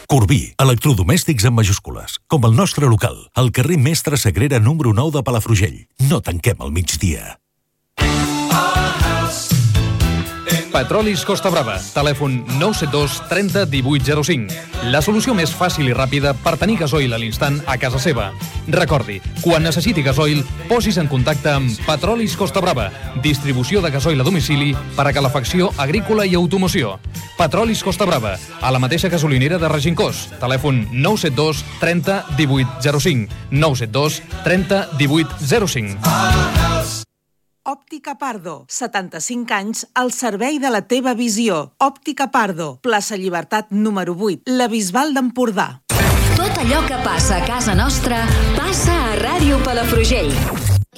Corbí, electrodomèstics en majúscules, com el nostre local, al carrer Mestre Sagrera número 9 de Palafrugell. No tanquem al migdia. Petrolis Costa Brava, telèfon 972 30 18 05. La solució més fàcil i ràpida per tenir gasoil a l'instant a casa seva. Recordi, quan necessiti gasoil, posis en contacte amb Petrolis Costa Brava, distribució de gasoil a domicili per a calefacció agrícola i automoció. Petrolis Costa Brava, a la mateixa gasolinera de Regincós, telèfon 972 30 18 05. 972 30 18 05. Òptica Pardo, 75 anys al servei de la teva visió. Òptica Pardo, plaça Llibertat número 8, la Bisbal d'Empordà. Tot allò que passa a casa nostra passa a Ràdio Palafrugell.